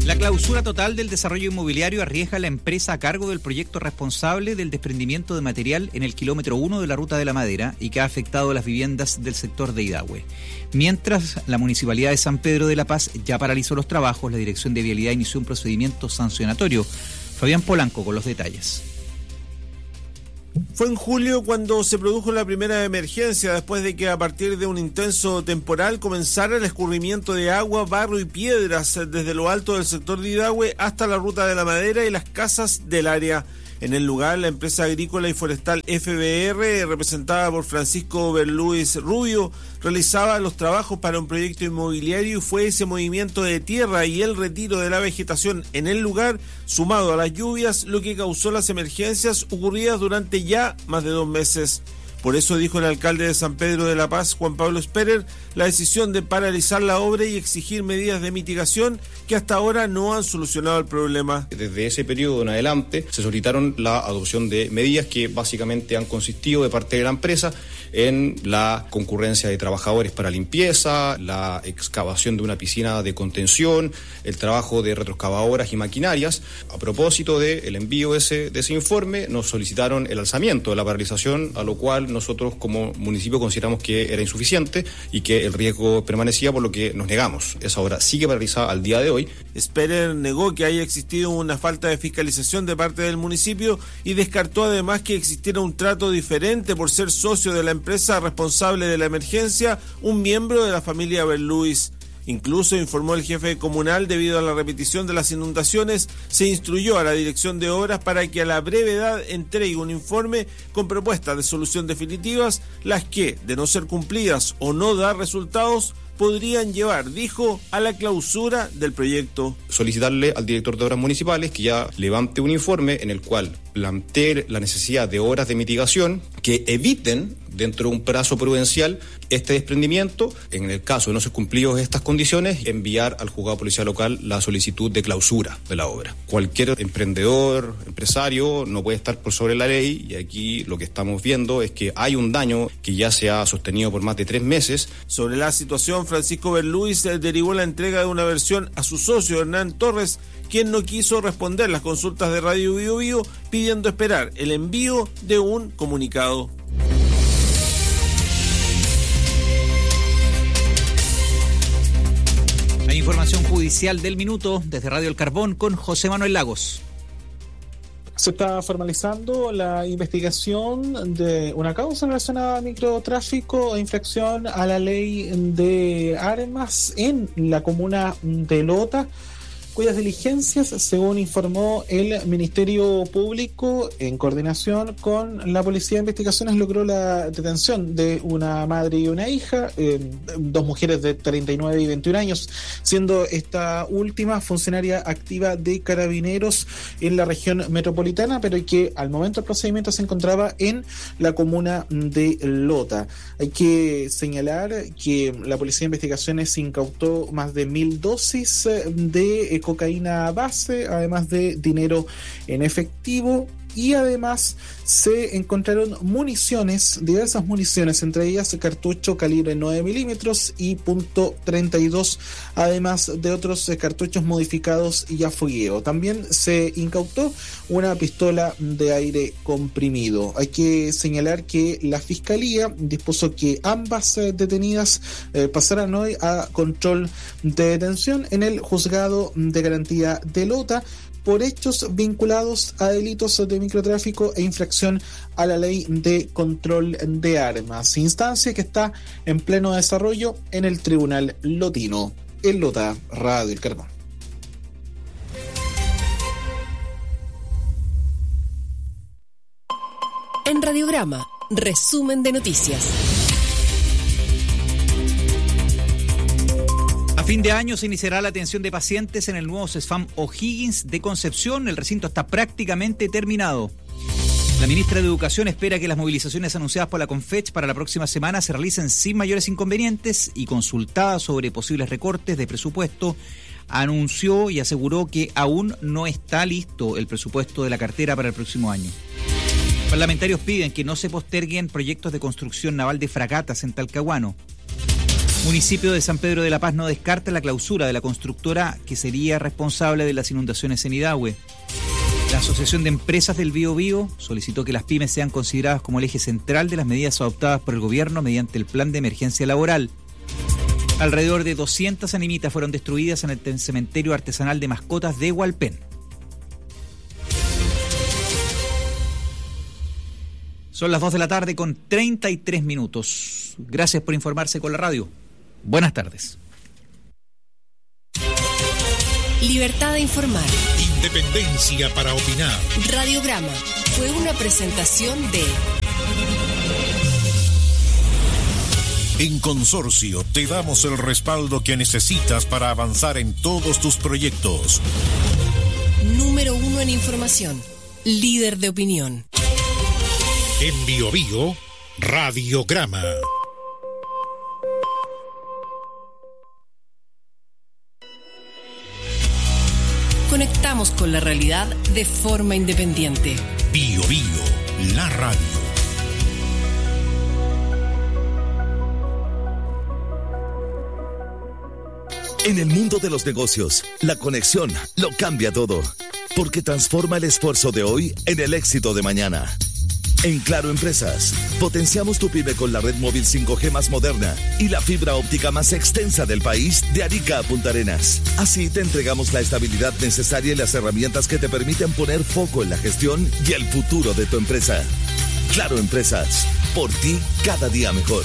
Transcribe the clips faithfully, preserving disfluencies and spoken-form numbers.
La clausura total del desarrollo inmobiliario arriesga a la empresa a cargo del proyecto responsable del desprendimiento de material en el kilómetro uno de la Ruta de la Madera y que ha afectado a las viviendas del sector de Idahue. Mientras la Municipalidad de San Pedro de la Paz ya paralizó los trabajos, la Dirección de Vialidad inició un procedimiento sancionatorio. Fabián Polanco con los detalles. Fue en julio cuando se produjo la primera emergencia, después de que a partir de un intenso temporal comenzara el escurrimiento de agua, barro y piedras desde lo alto del sector de Idahue hasta la Ruta de la Madera y las casas del área. En el lugar, la empresa agrícola y forestal F B R, representada por Francisco Berluis Rubio, realizaba los trabajos para un proyecto inmobiliario y fue ese movimiento de tierra y el retiro de la vegetación en el lugar, sumado a las lluvias, lo que causó las emergencias ocurridas durante ya más de dos meses. Por eso dijo el alcalde de San Pedro de la Paz, Juan Pablo Sperer, la decisión de paralizar la obra y exigir medidas de mitigación que hasta ahora no han solucionado el problema. Desde ese periodo en adelante se solicitaron la adopción de medidas que básicamente han consistido de parte de la empresa en la concurrencia de trabajadores para limpieza, la excavación de una piscina de contención, el trabajo de retroexcavadoras y maquinarias. A propósito del envío de ese, de ese informe, nos solicitaron el alzamiento de la paralización, a lo cual nosotros como municipio consideramos que era insuficiente y que el riesgo permanecía, por lo que nos negamos. Esa obra sigue paralizada al día de hoy. Sperer negó que haya existido una falta de fiscalización de parte del municipio y descartó además que existiera un trato diferente por ser socio de la empresa responsable de la emergencia, un miembro de la familia Berluis. Incluso, informó el jefe comunal, debido a la repetición de las inundaciones, se instruyó a la Dirección de Obras para que a la brevedad entregue un informe con propuestas de solución definitivas, las que, de no ser cumplidas o no dar resultados, podrían llevar, dijo, a la clausura del proyecto. Solicitarle al director de obras municipales que ya levante un informe en el cual plantee la necesidad de obras de mitigación que eviten, dentro de un plazo prudencial, este desprendimiento. En el caso de no ser cumplidos estas condiciones, enviar al juzgado policial local la solicitud de clausura de la obra. Cualquier emprendedor, empresario, no puede estar por sobre la ley, y aquí lo que estamos viendo es que hay un daño que ya se ha sostenido por más de tres meses. Sobre la situación, Francisco Berluis derivó la entrega de una versión a su socio Hernán Torres, quien no quiso responder las consultas de Radio Bio Bio, pidiendo esperar el envío de un comunicado. La información judicial del minuto desde Radio El Carbón con José Manuel Lagos. Se está formalizando la investigación de una causa relacionada a microtráfico e infracción a la ley de armas en la comuna de Lota, cuyas diligencias, según informó el Ministerio Público, en coordinación con la Policía de Investigaciones, logró la detención de una madre y una hija, eh, dos mujeres de treinta y nueve y veintiún años, siendo esta última funcionaria activa de Carabineros en la región metropolitana, pero que al momento del procedimiento se encontraba en la comuna de Lota. Hay que señalar que la Policía de Investigaciones incautó más de mil dosis de eh, cocaína base, además de dinero en efectivo, y además se encontraron municiones, diversas municiones, entre ellas cartucho calibre nueve milímetros y punto treinta y dos, además de otros cartuchos modificados y a fogueo. También se incautó una pistola de aire comprimido. Hay que señalar que la Fiscalía dispuso que ambas detenidas eh, pasaran hoy a control de detención en el Juzgado de Garantía de Lota por hechos vinculados a delitos de microtráfico e infracción a la ley de control de armas, instancia que está en pleno desarrollo en el Tribunal Lotino. En Lota, Radio El Carbón. En Radiograma, resumen de noticias. A fin de año se iniciará la atención de pacientes en el nuevo CESFAM O'Higgins de Concepción. El recinto está prácticamente terminado. La ministra de Educación espera que las movilizaciones anunciadas por la CONFECH para la próxima semana se realicen sin mayores inconvenientes, y consultada sobre posibles recortes de presupuesto, anunció y aseguró que aún no está listo el presupuesto de la cartera para el próximo año. Parlamentarios piden que no se posterguen proyectos de construcción naval de fragatas en Talcahuano. Municipio de San Pedro de la Paz no descarta la clausura de la constructora que sería responsable de las inundaciones en Idahue. La Asociación de Empresas del Biobío solicitó que las pymes sean consideradas como el eje central de las medidas adoptadas por el gobierno mediante el Plan de Emergencia Laboral. Alrededor de doscientas animitas fueron destruidas en el cementerio artesanal de mascotas de Hualpén. Son las dos de la tarde con treinta y tres minutos. Gracias por informarse con la radio. Buenas tardes. Libertad de informar. Independencia para opinar. Radiograma fue una presentación de... En Consorcio te damos el respaldo que necesitas para avanzar en todos tus proyectos. Número uno en información. Líder de opinión. En Biobío, Radiograma. Conectamos con la realidad de forma independiente. Biobío, la radio. En el mundo de los negocios, la conexión lo cambia todo, porque transforma el esfuerzo de hoy en el éxito de mañana. En Claro Empresas, potenciamos tu pyme con la red móvil cinco G más moderna y la fibra óptica más extensa del país de Arica a Punta Arenas. Así te entregamos la estabilidad necesaria y las herramientas que te permiten poner foco en la gestión y el futuro de tu empresa. Claro Empresas, por ti cada día mejor.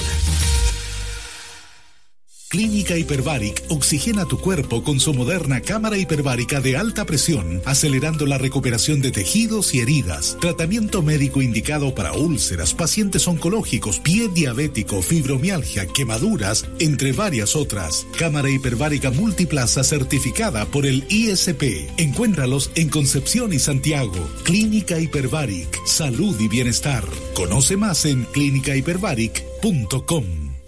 Clínica Hyperbaric oxigena tu cuerpo con su moderna cámara hiperbárica de alta presión, acelerando la recuperación de tejidos y heridas. Tratamiento médico indicado para úlceras, pacientes oncológicos, pie diabético, fibromialgia, quemaduras, entre varias otras. Cámara hiperbárica multiplaza certificada por el I S P. Encuéntralos en Concepción y Santiago. Clínica Hyperbaric, salud y bienestar. Conoce más en clínica hyperbaric punto com.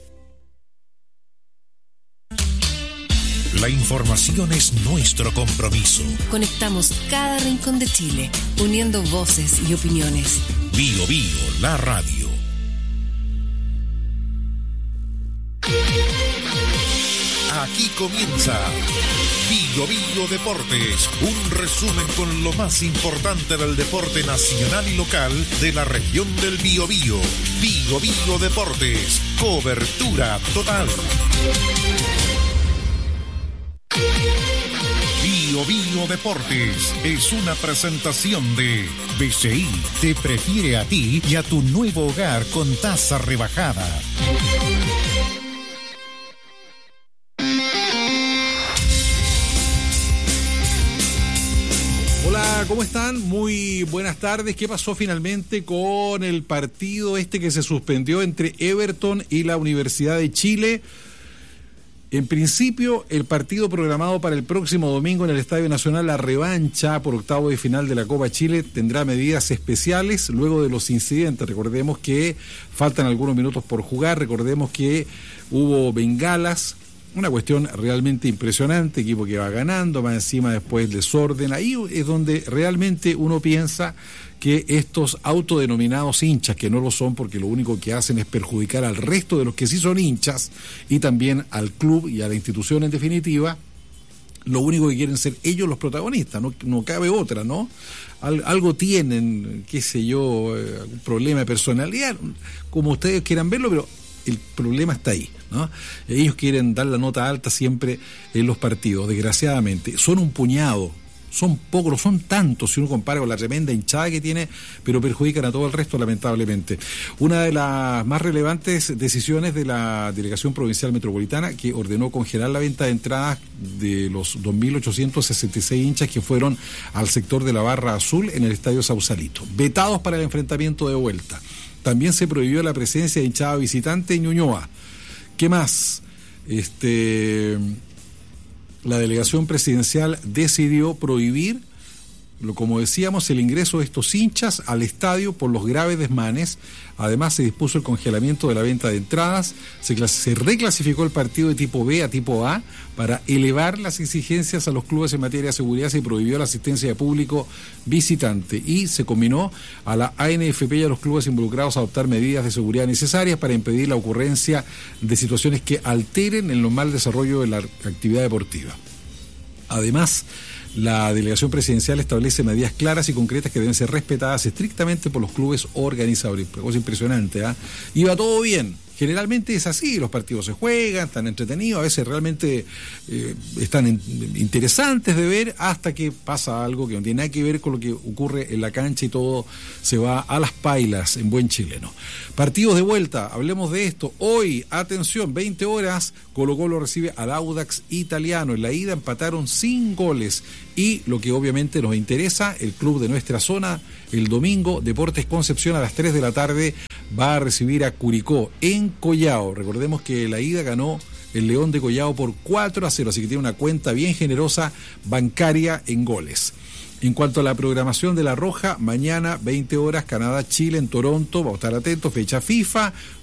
La información es nuestro compromiso. Conectamos cada rincón de Chile, uniendo voces y opiniones. Biobío, la radio. Aquí comienza Biobío Deportes, un resumen con lo más importante del deporte nacional y local de la región del Biobío. Biobío Deportes, cobertura total. Biobío Deportes es una presentación de B C I. Te prefiere a ti y a tu nuevo hogar con tasa rebajada. Hola, ¿cómo están? Muy buenas tardes. ¿Qué pasó finalmente con el partido este que se suspendió entre Everton y la Universidad de Chile? En principio, el partido programado para el próximo domingo en el Estadio Nacional, la revancha por octavo de final de la Copa Chile, tendrá medidas especiales luego de los incidentes. Recordemos que faltan algunos minutos por jugar, recordemos que hubo bengalas, una cuestión realmente impresionante, equipo que va ganando, más encima después desorden. Ahí es donde realmente uno piensa que estos autodenominados hinchas, que no lo son porque lo único que hacen es perjudicar al resto de los que sí son hinchas y también al club y a la institución en definitiva, lo único que quieren ser ellos los protagonistas, no, no cabe otra, ¿no? Al, algo tienen, qué sé yo, eh, un problema de personalidad, como ustedes quieran verlo, pero el problema está ahí, ¿no? Ellos quieren dar la nota alta siempre en los partidos, desgraciadamente. Son un puñado, son pocos, no son tantos si uno compara con la tremenda hinchada que tiene, pero perjudican a todo el resto, lamentablemente. Una de las más relevantes decisiones de la Delegación Provincial Metropolitana, que ordenó congelar la venta de entradas de los dos mil ochocientos sesenta y seis hinchas que fueron al sector de la Barra Azul en el Estadio Sausalito, vetados para el enfrentamiento de vuelta. También se prohibió la presencia de hinchada visitante en Ñuñoa. ¿Qué más? Este... La delegación presidencial decidió prohibir lo, como decíamos, el ingreso de estos hinchas al estadio por los graves desmanes. Además, se dispuso el congelamiento de la venta de entradas, se, clas- se reclasificó el partido de tipo B a tipo A para elevar las exigencias a los clubes en materia de seguridad, se prohibió la asistencia de público visitante y se combinó a la A N F P y a los clubes involucrados a adoptar medidas de seguridad necesarias para impedir la ocurrencia de situaciones que alteren el normal desarrollo de la actividad deportiva. Además, la delegación presidencial establece medidas claras y concretas que deben ser respetadas estrictamente por los clubes organizadores. Cosa impresionante, ¿eh? Iba todo bien. Generalmente es así, los partidos se juegan, están entretenidos, a veces realmente eh, están en, interesantes de ver, hasta que pasa algo que no tiene nada que ver con lo que ocurre en la cancha y todo se va a las pailas en buen chileno. Partidos de vuelta, hablemos de esto. Hoy, atención, veinte horas, Colo-Colo recibe al Audax Italiano. En la ida empataron sin goles. Y lo que obviamente nos interesa, el club de nuestra zona, el domingo, Deportes Concepción a las tres de la tarde va a recibir a Curicó en Collao. Recordemos que la ida ganó el León de Collao por cuatro a cero, así que tiene una cuenta bien generosa bancaria en goles. En cuanto a la programación de La Roja, mañana veinte horas, Canadá-Chile en Toronto, vamos a estar atentos, fecha FIFA,